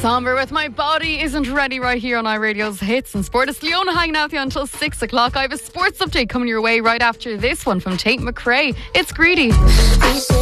Somber with My Body Isn't Ready right here on iRadio's Hits and Sport. It's Leona hanging out with you until 6 o'clock. I have a sports update coming your way right after this one from Tate McRae. It's Greedy.